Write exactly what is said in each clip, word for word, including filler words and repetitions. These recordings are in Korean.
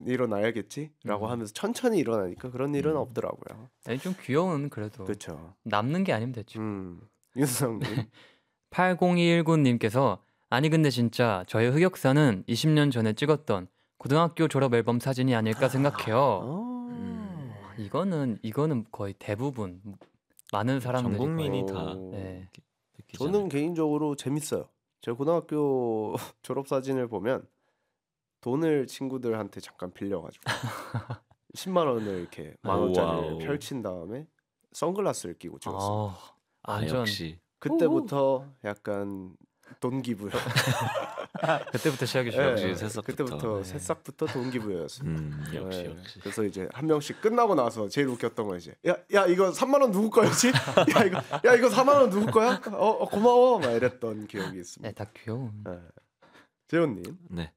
일어나야겠지라고 음. 하면서 천천히 일어나니까 그런 일은 음. 없더라고요. 아니, 좀 귀여운 그래도 그렇죠. 남는 게 아니면 됐죠. 음. 윤성님. 팔공이일구 님께서 아니 근데 진짜 저의 흑역사는 이십 년 전에 찍었던 고등학교 졸업 앨범 사진이 아닐까 생각해요. 어. 음. 이거는 이거는 거의 대부분 많은 사람들이 전 국민이 어. 다 네. 느끼지 저는 않을까. 개인적으로 재밌어요. 제가 고등학교 졸업 사진을 보면 돈을 친구들한테 잠깐 빌려가지고 십만 원을 이렇게 만 원짜리를 와우. 펼친 다음에 선글라스를 끼고 찍었어요. 아, 아, 완전 역시 그때부터 약간 돈기부여. 그때부터 시작이죠. 네, 역시 새싹부터. 그때부터 네. 새싹부터 돈기부여였어요. 음, 역시 네, 역시. 그래서 이제 한 명씩 끝나고 나서 제일 웃겼던 거 이제 야, 야 이거 삼만 원 누구 거였지? 야 이거 야 이거 사만 원 누구 거야? 어, 어 고마워 막 이랬던 기억이 네, 있습니다. 다 귀여운. 네. 재훈님. 네.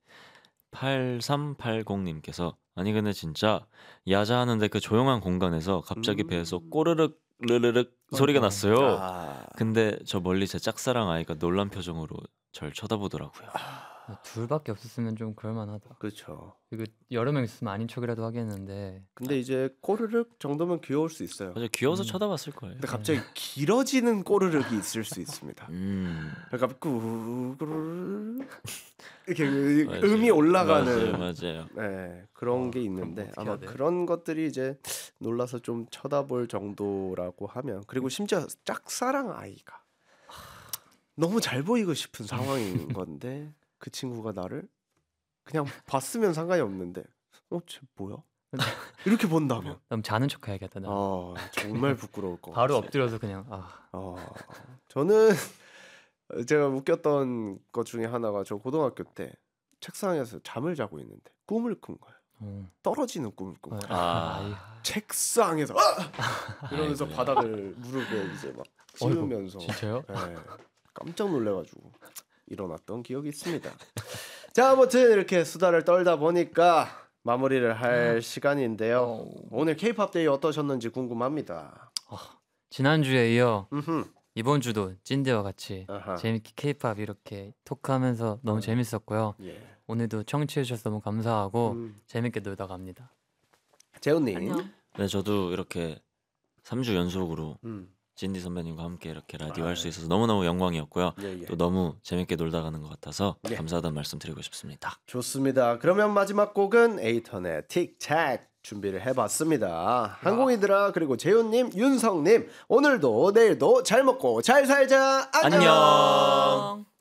팔삼팔공님께서 아니 근데 진짜 야자하는데 그 조용한 공간에서 갑자기 음. 배에서 꼬르륵 르르륵 소리가 맞아. 났어요. 아, 근데 저 멀리 제 짝사랑 아이가 놀란 표정으로 절 쳐다보더라고요. 둘밖에 없었으면 좀 그럴만하다. 그렇죠. 이거 여러 명 있으면 아닌 척이라도 하겠는데. 근데 이제 꼬르륵 정도면 귀여울 수 있어요. 맞아, 귀여워서 음. 쳐다봤을 거예요. 근데 갑자기 길어지는 꼬르륵이 있을 수 있습니다. 음. 그러니까 꾸르륵 이렇게 그 맞아요. 음이 올라가는 맞아요, 맞아요. 네, 그런 어, 게 그럼 있는데 어떻게 아마 해야 돼요? 그런 것들이 이제 놀라서 좀 쳐다볼 정도라고 하면 그리고 심지어 짝사랑 아이가 너무 잘 보이고 싶은 상황인 건데 그 친구가 나를 그냥 봤으면 상관이 없는데 어, 쟤 뭐야? 이렇게 본다면 그럼 자는 척 해야겠다. 나. 아 정말 부끄러울 것 바로 같아요. 엎드려서 그냥 아. 어, 저는 제가 웃겼던 것 중에 하나가 저 고등학교 때 책상에서 잠을 자고 있는데 꿈을 꾼 거예요. 어. 떨어지는 꿈을 꾼 어, 거예요. 아. 아이. 책상에서 아! 이러면서 아이고야. 바닥을 무릎에 이제 막 어이구, 씌우면서 진짜요? 예, 깜짝 놀래가지고 일어났던 기억이 있습니다. 자, 아무튼 이렇게 수다를 떨다 보니까 마무리를 할 시간인데요. 어. 오늘 K-팝 데이 어떠셨는지 궁금합니다. 지난주에 이어 음흠. 이번 주도 찐대와 같이 아하. 재밌게 케이팝 이렇게 토크하면서 너무 음. 재밌었고요. 예. 오늘도 청취해 주셔서 너무 감사하고 음. 재밌게 놀다 갑니다. 재훈님. 네, 저도 이렇게 삼 주 연속으로 음. 진디 선배님과 함께 이렇게 라디오 아, 할 수 있어서 너무너무 영광이었고요. 예, 예. 또 너무 재밌게 놀다 가는 것 같아서 예. 감사하다는 말씀 드리고 싶습니다. 좋습니다. 그러면 마지막 곡은 에이턴의 틱탁 준비를 해봤습니다. 항공이들아 그리고 재훈님, 윤성님 오늘도 내일도 잘 먹고 잘 살자. 안녕. 안녕.